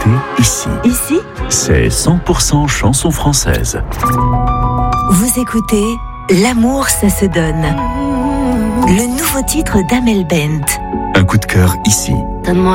Ici. Ici, C'est 100% chanson française. vous écoutez L'amour, ça se donne. Le nouveau titre d'Amel Bent. Un coup de cœur ici. Donne-moi